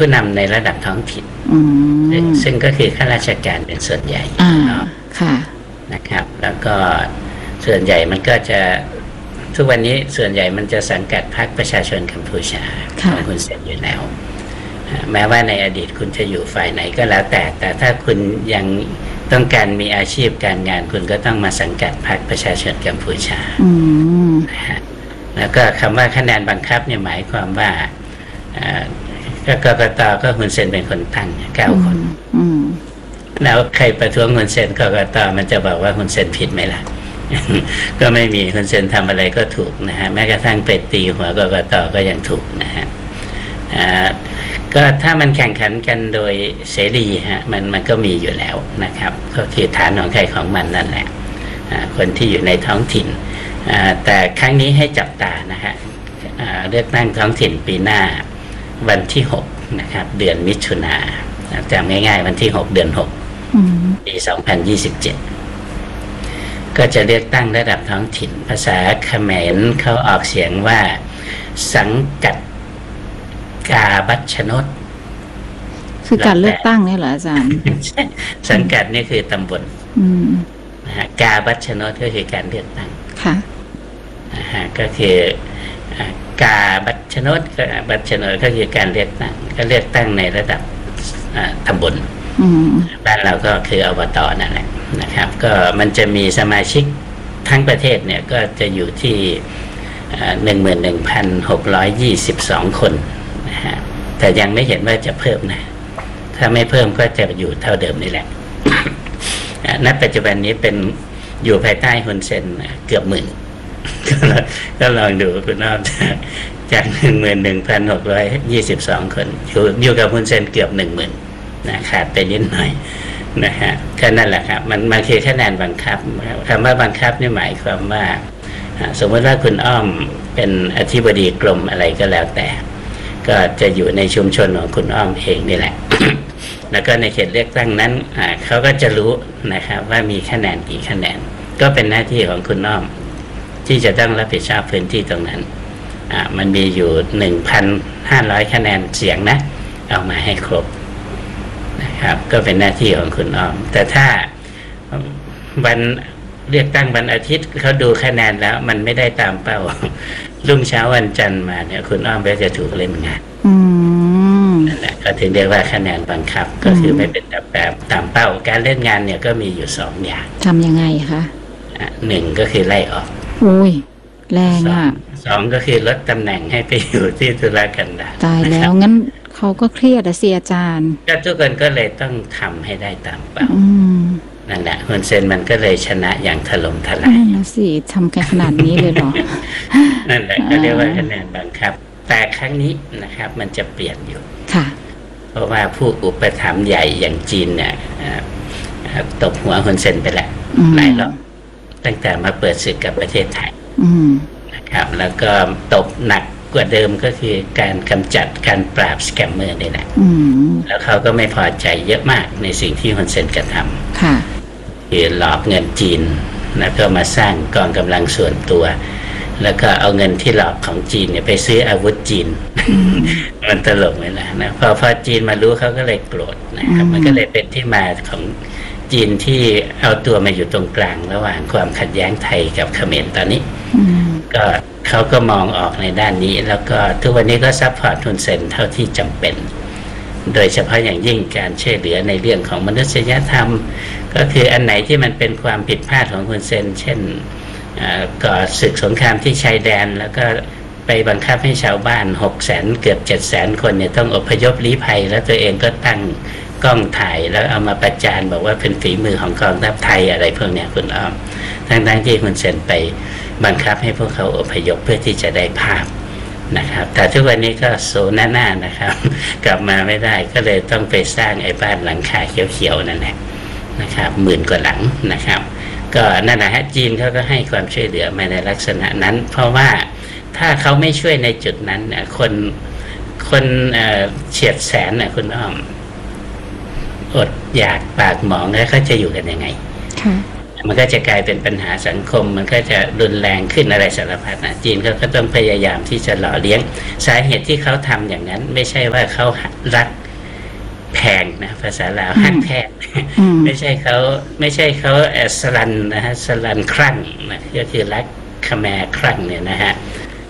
ผู้นำในระดับท้องถิ่นซึ่งก็คือข้าราชการเป็นส่วนใหญ่ค่ะนะครับแล้วก็ส่วนใหญ่มันก็จะทุกวันนี้ส่วนใหญ่มันจะสังกัดพรรคประชาชนกัมพูชาของคุณเซนอยู่แล้วแม้ว่าในอดีตคุณจะอยู่ฝ่ายไหนก็แล้วแต่ถ้าคุณยังต้องการมีอาชีพการงานคุณก็ต้องมาสังกัดพรรคประชาชนกัมพูชาแล้วก็คำว่าคะแนนบังคับเนี่ยหมายความว่ากกต.ก็คุณเซนเป็นคนตั้ง9 คนแล้วใครประท้วงคุณเซนกกต.มันจะบอกว่าคุณเซนผิดไหมล่ะ ก็ไม่มีคุณเซนทำอะไรก็ถูกนะฮะแม้กระทั่งไปตีหัวกกต.ก็ยังถูกนะฮะก็ถ้ามันแข่งขันกันโดยเสรีฮะมันก็มีอยู่แล้วนะครับก็คือฐานของใครของมันนั่นแหละคนที่อยู่ในท้องถิ่นแต่ครั้งนี้ให้จับตานะฮะเลือกตั้งท้องถิ่นปีหน้าวันที่6นะครับเดือนมิถุนาจำง่ายๆวันที่6เดือน6ปี2027ก็จะเลือกตั้งระดับท้องถิ่นภาษาเขมรเขาออกเสียงว่าสังกัดกาบัชนดคือการเลือกตั้งนี่เหรออาจารย์สังกัดนี่คือตำบลนะฮะกาบัชนดก็คือการเลือกตั้งค่ะนะฮะก็คือกาบัชนดบัชนดก็คือการเลือกตั้งก็เลือกตั้งในระดับตำบลบ้านเราก็คืออบต.นั่นแหละนะครับก็มันจะมีสมาชิกทั้งประเทศเนี่ยก็จะอยู่ที่11,622 คนนะฮะแต่ยังไม่เห็นว่าจะเพิ่มนะถ้าไม่เพิ่มก็จะอยู่เท่าเดิมนี่แหละ ณ ปัจจุบันนี้เป็นอยู่ภายใต้ฮุนเซนเกือบหมื่น ก็ลองดูคุณน้องจาก 11,622 คนอยู่กับฮุนเซนเกือบ 10,000 นะขาดไปนิดหน่อยนะฮะแค่นั้นแหละครับมันคือคะแนนบังคับคำว่าบังคับนี่หมายความว่าสมมติว่าคุณอ้อมเป็นอธิบดีกรมอะไรก็แล้วแต่ก็จะอยู่ในชุมชนของคุณอ้อมเองนี่แหละ แล้วก็ในเขตเลือกตั้งนั้นเขาก็จะรู้นะครับว่ามีคะแนนกี่คะแนนก็เป็นหน้าที่ของคุณอ้อมที่จะต้องรับผิดชอบพื้นที่ตรงนั้นมันมีอยู่ 1,500 คะแนนเสียงนะเอามาให้ครบนะครับก็เป็นหน้าที่ของคุณอ้อมแต่ถ้าวันเลือกตั้งวันอาทิตย์เขาดูคะแนนแล้วมันไม่ได้ตามเป้ารุ่งเช้าวันจันทร์มาเนี่ยคุณอ้อมก็จะถูกเล่นงานนั่นแหละก็ถึงเรียกว่าคะแนนบังคับก็คือไม่เป็นแบบตามเป้าการเล่นงานเนี่ยก็มีอยู่2 อย่างทำยังไงคะ 1ก็คือไล่ออกโอ้ยแรงอ่ะ 2ก็คือลดตำแหน่งให้ไปอยู่ที่ตุลากันดารตายแล้วงั้นเขาก็เครียดสิอาจารย์ก็ทุกคนก็เลยต้องทำให้ได้ตามเป้านั่นแหละฮุนเซนมันก็เลยชนะอย่างถล่มทลายนั่นสิทำกันขนาดนี้เลยเหรอนั่นแหละก็เรียกว่าคะแนนบังคับแต่ครั้งนี้นะครับมันจะเปลี่ยนอยู่ค่ะเพราะว่าผู้อุปถัมภ์ใหญ่อย่างจีนเนี่ยตบหัวฮุนเซนไปแล้วหลายรอบตั้งแต่มาเปิดศึกกับประเทศไทยนะครับแล้วก็ตบหนักกว่าเดิมก็คือการกำจัดการปราบสแกมเมอร์นี่แหละแล้วเขาก็ไม่พอใจเยอะมากในสิ่งที่ฮุนเซนกระทำคือหลอกเงินจีนแล้วก็มาสร้างกองกำลังส่วนตัวแล้วก็เอาเงินที่หลอกของจีนเนี่ยไปซื้ออาวุธจีน มันตลกไหมล่ะนะพอจีนมารู้เขาก็เลยโกรธนะครับมันก็เลยเป็นที่มาของจีนที่เอาตัวมาอยู่ตรงกลางระหว่างความขัดแย้งไทยกับเขมรตอนนี้ก็เขาก็มองออกในด้านนี้แล้วก็ทุกวันนี้ก็ซัพพอร์ตฮุนเซนเท่าที่จำเป็นโดยเฉพาะอย่างยิ่งการช่วยเหลือในเรื่องของมนุษยธรรมก็คืออันไหนที่มันเป็นความผิดพลาดของฮุนเซนเช่นก่อศึกสงครามที่ชายแดนแล้วก็ไปบังคับให้ชาวบ้าน600,000เกือบ700,000 คนเนี่ยต้องอพยพลี้ภัยแล้วตัวเองก็ตั้งกล้องถ่ายแล้วเอามาประจานบอกว่าเป็นฝีมือของกองทัพไทยอะไรพวกเนี้ยคุณอ้อมทั้งที่ฮุนเซนไปบังคับให้พวกเขาอพยพเพื่อที่จะได้ภาพนะครับแต่ทุกวันนี้ก็โซน่านะครับกลับมาไม่ได้ก็เลยต้องไปสร้างไอ้บ้านหลังคาเขียวๆนั่นแหละนะครับ10,000 กว่าหลังนะครับก็นั่นแหละฮะจีนเขาก็ให้ความช่วยเหลือมาในลักษณะนั้นเพราะว่าถ้าเขาไม่ช่วยในจุดนั้นเนี่ยคนเฉียดแสนน่ะคุณอ้อมอดอยากปากหมองแล้วเขาจะอยู่กันยังไงมันก็จะกลายเป็นปัญหาสังคมมันก็จะรุนแรงขึ้นอะไรสารพัดนะจีนก็ต้องพยายามที่จะหล่อเลี้ยงสาเหตุที่เขาทำอย่างนั้นไม่ใช่ว่าเขารักแพงนะภาษาลาวฮักแพงไม่ใช่เขาสลันนะฮะสลันครั่งนะก็คือรักขแมครั่งเนี่ยนะฮะ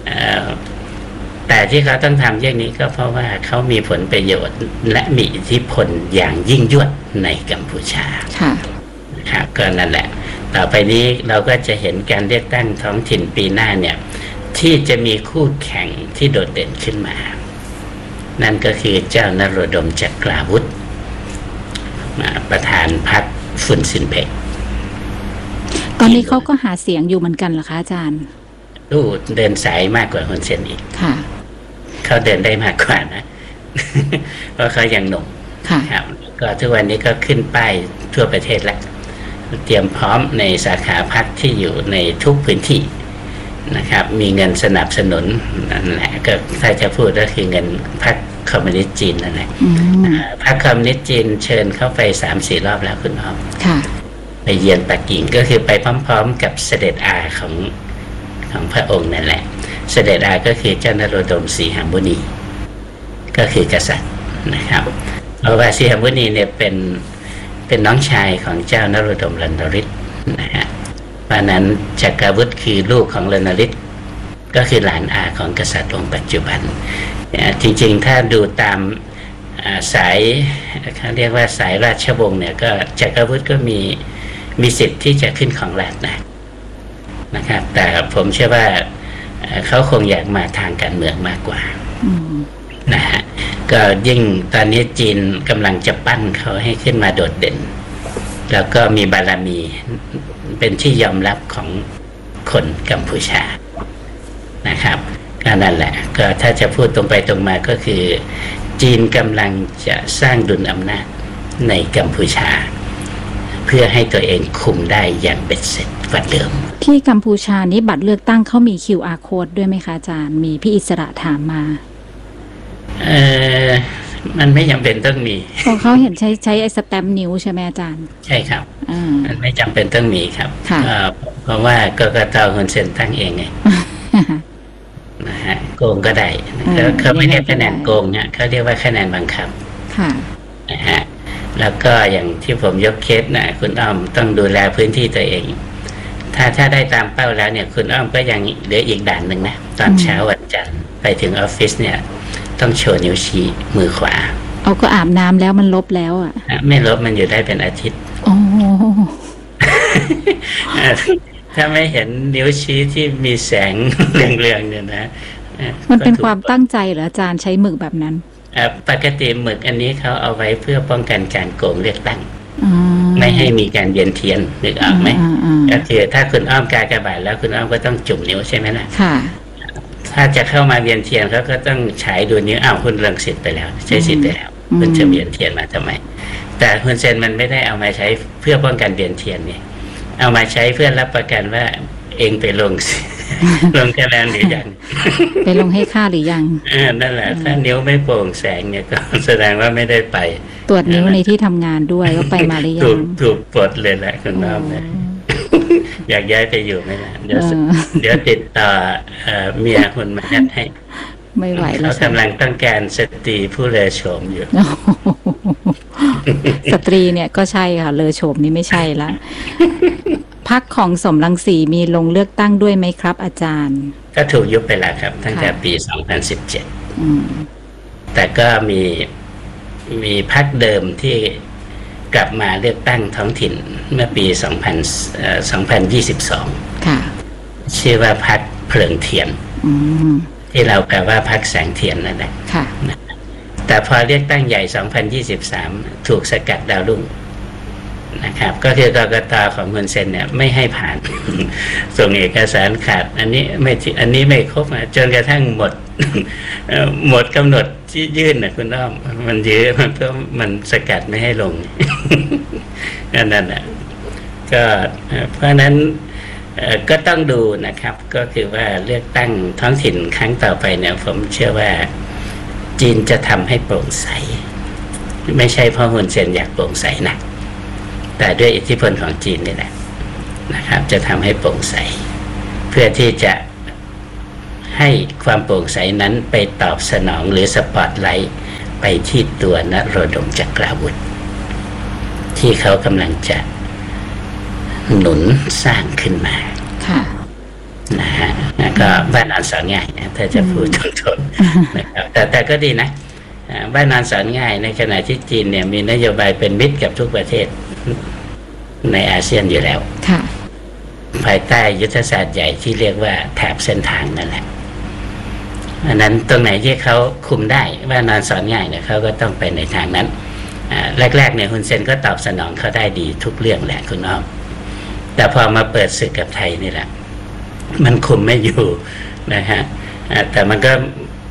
แต่ที่เขาต้องทำอย่างนี้ก็เพราะว่าเขามีผลประโยชน์และมีอิทธิพลอย่างยิ่งยวดในกัมพูชาครับก็นั่นแหละต่อไปนี้เราก็จะเห็นการเลือกตั้งท้องถิ่นปีหน้าเนี่ยที่จะมีคู่แข่งที่โดดเด่นขึ้นมานั่นก็คือเจ้านโรดมจักราวุธประธานพรรคฟุนซินเพกตอนนี้เขาก็หาเสียงอยู่เหมือนกันเหรอคะอาจารย์เดินสายมากกว่าฮุนเซนอีกค่ะเขาเดินได้มากกว่านะเพราะเขายังหนุ่มครับก็ทุกวันนี้ก็ขึ้นป้ายทั่วประเทศแล้วเตรียมพร้อมในสาขาพรรคที่อยู่ในทุกพื้นที่นะครับมีเงินสนับสนุนนั่นแหละก็ถ้าจะพูดก็คือเงินพรรคคอมมิวนิสต์จีนนั่นแหละพรรคคอมมิวนิสต์จีนเชิญเข้าไป 3-4 รอบแล้วคุณอ้อมไปเยือนปักกิ่งก็คือไปพร้อมๆกับเสด็จอาของพระองค์นั่นแหละเสด็จอาก็คือเจ้านโรดมสีหมุนีก็คือกษัตริย์นะครับเพราะว่าสีหมุนีเนี่ยเป็นน้องชายของเจ้านโรดมรันทริศนะฮะเพราะนั้นจักรวุฒิคือลูกของรันทริศก็คือหลานอาของกษัตริย์องค์ปัจจุบันจริงๆถ้าดูตามสายเขาเรียกว่าสายราชวงศ์เนี่ยก็จักรวุฒิก็มีสิทธิ์ที่จะขึ้นของราชย์นะครับแต่ผมเชื่อว่าเขาคงอยากมาทางการเมืองมากกว่านะฮะก็ยิ่งตอนนี้จีนกำลังจะปั้นเขาให้ขึ้นมาโดดเด่นแล้วก็มีบารมีเป็นที่ยอมรับของคนกัมพูชานะครับก็นั่นแหละก็ถ้าจะพูดตรงไปตรงมาก็คือจีนกำลังจะสร้างดุลอำนาจในกัมพูชาเพื่อให้ตัวเองคุมได้อย่างเบ็ดเสร็จกว่าเดิมที่กัมพูชานี้บัตรเลือกตั้งเขามี QR code ด้วยไหมคะอาจารย์มีพี่อิสระถามมามันไม่จำเป็นต้องมีเขาเห็นใช้ไอ้สแตมป์นิ้วใช่ไหมอาจารย์ใช่ครับมันไม่จำเป็นต้องมีครับเพราะว่ากกต.คนเซ็นตั้งเองไงนะฮะโกงก็ได้เขาไม่เรียกคะแนนโกงเนี่ยเขาเรียกว่าคะแนนบังคับนะฮะแล้วก็อย่างที่ผมยกเคสนะคุณอ้อมต้องดูแลพื้นที่ตัวเองถ้าได้ตามเป้าแล้วเนี่ยคุณอ้อมก็ยังเหลืออีกด่านหนึ่งนะตอนเช้าวันจันทร์ไปถึงออฟฟิศเนี่ยต้องโชว์นิ้วชี้มือขวาเอาก็อาบน้ำแล้วมันลบแล้วอ่ะไม่ลบมันอยู่ได้เป็นอาทิตย์โอ้ถ้าไม่เห็นนิ้วชี้ที่มีแสงเรืองๆเนี่ยนะมันเป็นความตั้งใจเหรออาจารย์ใช้หมึกแบบนั้นปกติหมึกอันนี้เขาเอาไว้เพื่อป้องกันการโกงเลือกตั้งไม่ให้มีการเวียนเทียนนึกออกไหมก็คือถ้าคุณอ้อมกากบาทแล้วคุณอ้อมก็ต้องจุ่มนิ้วใช่ไหมนะค่ะถ้าจะเข้ามาเวียนเทียนเขาก็ต้องฉายดูนิ้วคุณเรื่องสิทธิ์ไปแล้วใช้สิทธิ์ไปแล้วคุณจะเวียนเทียนมาทำไมแต่ฮุนเซนมันไม่ได้เอามาใช้เพื่อป้องกันเวียนเทียนเนี่ยเอามาใช้เพื่อรับประกันว่าเองไปลงคะแนนหรือยังไปลงให้ค่าหรือยังนั่นแหละถ้านิ้วไม่โปร่งแสงเนี่ยก็แสดงว่าไม่ได้ไปตรวจนิ้วในที่ทำงานด้วยว่าไปมาหรือยังถูกปลดเลยแหละคุณน้องนะอยากย้ายไปอยู่ไหมล่ะเดี๋ยวติดต่อเมียคุณมาแอดให้ไม่ไหวแล้วเขากำลังต้องการสตรีผู้เลอโฉมอยู่สตรีเนี่ยก็ใช่ค่ะเลอโฉมนี่ไม่ใช่ละพรรคของสมรังสีมีลงเลือกตั้งด้วยไหมครับอาจารย์ก็ถูกยุบไปแล้วครับตั้งแต่ปี 2017แต่ก็มีพรรคเดิมที่กลับมาเลือกตั้งท้องถิ่นเมื่อปี2022 ค่ะชื่อว่าพรรคเพลิงเทียนที่เราแปลว่าพรรคแสงเทียนนั่นแหละค่ะแต่พอเลือกตั้งใหญ่2023ถูกสกัดดาวรุ่งนะครับก็คือกกต.ของฮุนเซนเนี่ยไม่ให้ผ่านส่งเอกสารขาดอันนี้ไม่ครบจนกระทั่งหมดกำหนดที่ยื่นนะคุณอ้อมมันยื้อมันเพื่อมันสกัดไม่ให้ลงนั่นแหละก็เพราะนั้นก็ต้องดูนะครับก็คือว่าเลือกตั้งท้องถิ่นครั้งต่อไปเนี่ยผมเชื่อว่าจีนจะทำให้โปร่งใสไม่ใช่เพราะฮุนเซนอยากโปร่งใสนะแต่ด้วยอิทธิพลของจีนนี่แหละนะครับจะทำให้โปร่งใสเพื่อที่จะให้ความโปร่งใสนั้นไปตอบสนองหรือสปอตไลท์ไปที่ตัวนโรดมจักราวุธที่เขากำลังจะหนุนสร้างขึ้นมาค่ะนะฮะก็บ้านนอนสอนง่ายนะถ้าจะพูดตรงๆนะครับแต่ก็ดีนะบ้านนอนสอนง่ายในขณะที่จีนเนี่ยมีนโยบายเป็นมิตรกับทุกประเทศในอาเซียนอยู่แล้วค่ะภายใต้ยุทธศาสตร์ใหญ่ที่เรียกว่าแถบเส้นทางนั่นแหละอันนั้นตรงไหนที่เขาคุมได้ว่านอนสอนง่ายเนี่ยเขาก็ต้องไปในทางนั้นแรกๆเนี่ยฮุนเซนก็ตอบสนองเขาได้ดีทุกเรื่องแหละคุณอ้อมแต่พอมาเปิดศึกกับไทยนี่แหละมันคุมไม่อยู่นะฮะแต่มันก็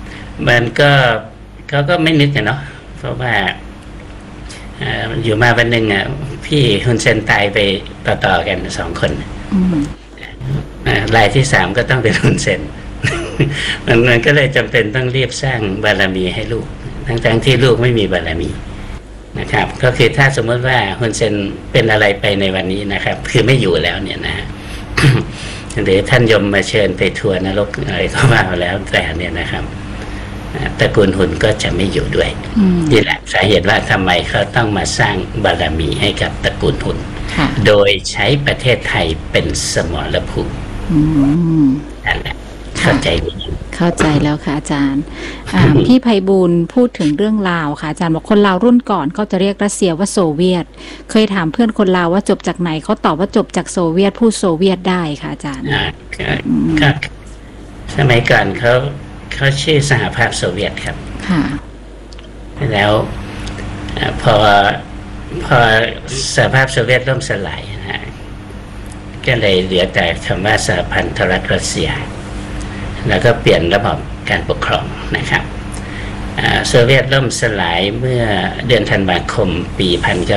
เขาก็ไม่นึกกันเนาะเพราะว่าอยู่มาวันหนึ่งพี่ฮุนเซนตายไปต่อๆกัน2 คนรายที่3ก็ต้องเป็นฮุนเซนมันก็เลยจำเป็นต้องรีบสร้างบารมีให้ลูกทั้งที่ลูกไม่มีบารมีนะครับก็คือถ้าสมมติว่าฮุนเซนเป็นอะไรไปในวันนี้นะครับคือไม่อยู่แล้วเนี่ยนะหรือท่านยมมาเชิญไปทัวร์นรกอะไรก็ว่าแล้วแต่เนี่ยนะครับตระกูลฮุนก็จะไม่อยู่ด้วยนี่แหละสาเหตุว่าทำไมเขาต้องมาสร้างบารมีให้กับตระกูลฮุนโดยใช้ประเทศไทยเป็นสมรภูมินั่นแหละเข้าใจไหมเข้าใจแล้วค่ะอาจารย์พี่ไพบูลย์พูดถึงเรื่องลาวค่ะอาจารย์บอกคนลาวรุ่นก่อนเขาจะเรียกรัสเซียว่าโซเวียตเคยถามเพื่อนคนลาวว่าจบจากไหนเขาตอบว่าจบจากโซเวียตพูดโซเวียตได้ค่ะอาจารย์ครับสมัยก่อนเขาชื่อสหภาพโซเวียตครับค่ะแล้วพอสหภาพโซเวียตล่มสลายนะก็เลยเหลือแต่คำว่าสหพันธรัฐรัสเซียแล้วก็เปลี่ยนระบบการปกครองนะครับโซเวียตล่มสลายเมื่อเดือนธันวาคมปี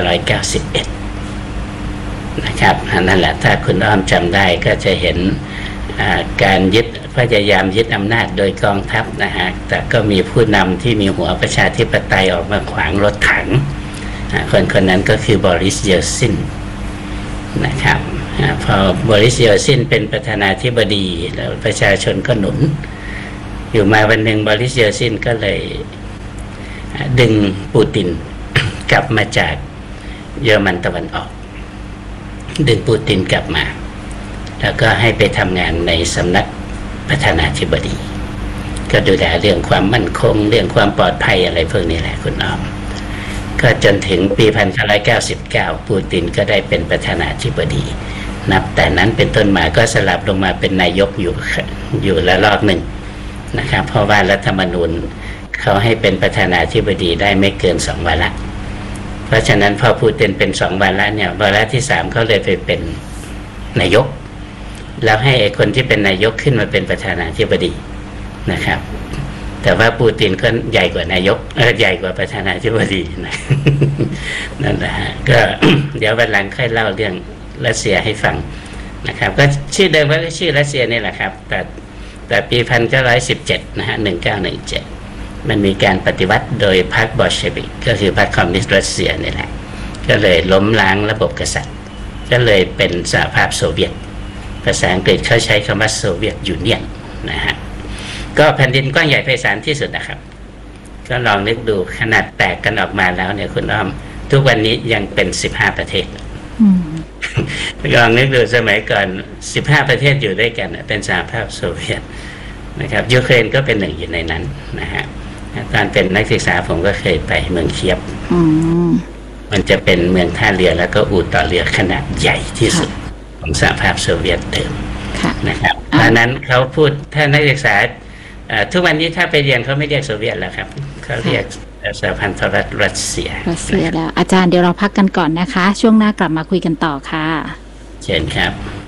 1991นะครับนั่นแหละถ้าคุณอ้อมจำได้ก็จะเห็นการพยายามยึดอำนาจโดยกองทัพนะฮะแต่ก็มีผู้นำที่มีหัวประชาธิปไตยออกมาขวางรถถังคนนั้นก็คือบอริส เยลซินนะครับพอบอริส เยลซินเป็นประธานาธิบดีแล้วประชาชนก็หนุนอยู่มาวันหนึ่งบอริส เยลซินก็เลยดึงปูตินกลับมาจากเยอรมันตะวันออกดึงปูตินกลับมาแล้วก็ให้ไปทำงานในสำนักประธานาธิบดีก็ดูแลเรื่องความมั่นคงเรื่องความปลอดภัยอะไรพวกนี้แหละคุณอ้อมก็จนถึงปี1999ปูตินก็ได้เป็นประธานาธิบดีนับแต่นั้นเป็นต้นมาก็สลับลงมาเป็นนายกอยู่ละลอกหนึ่งนะครับเพราะว่ารัฐธรรมนูญเขาให้เป็นประธานาธิบดีได้ไม่เกิน2 วาระเพราะฉะนั้นพอปูตินเป็น2 วาระเนี่ยวาระที่3เขาเลยไปเป็นนายกแล้วให้คนที่เป็นนายกขึ้นมาเป็นประธานาธิบดีนะครับแต่ว่าปูตินก็ใหญ่กว่านายกใหญ่กว่าประธานาธิบดีนะนั่นแหละก็ เดี๋ยววันหลังค่อยเล่าเรื่องรัสเซียให้ฟังนะครับก็ชื่อเดิมว่าชื่อรัสเซียนี่แหละครับแต่ปี1917นะฮะ1917มันมีการปฏิวัติโดยพรรคบอลเชวิกก็คือพรรคคอมมิวนิสต์รัสเซียนี่แหละก็เลยล้มล้างระบบกษัตริย์ก็เลยเป็นสหภาพโซเวียตภาษาอังกฤษเขาใช้คำว่าโซเวียตยูเนียนนะฮะก็แผ่นดินกว้างใหญ่ไพศาลที่สุดนะครับก็ลองนึกดูขนาดแตกกันออกมาแล้วเนี่ยคุณอ้อมทุกวันนี้ยังเป็น15 ประเทศลองนึกดูสมัยก่อน15 ประเทศอยู่ด้วยกันเป็นสหภาพโซเวียตนะครับยูเครนก็เป็นหนึ่งอยู่ในนั้นนะฮะตอนเป็นนักศึกษาผมก็เคยไปเมืองเคียฟมันจะเป็นเมืองท่าเรือแล้วก็อู่ต่อเรือขนาดใหญ่ที่สุดของสหภาพโซเวียตเดิมนะครับเพราะนั้นเขาพูดถ้านักศึกษาทุกวันนี้ถ้าไปเรียนเขาไม่เรียกโซเวียตแล้วครับเขาเรียกสหพันธรัฐรัสเซียแล้วอาจารย์เดี๋ยวเราพักกันก่อนนะคะช่วงหน้ากลับมาคุยกันต่อค่ะเชิญครับ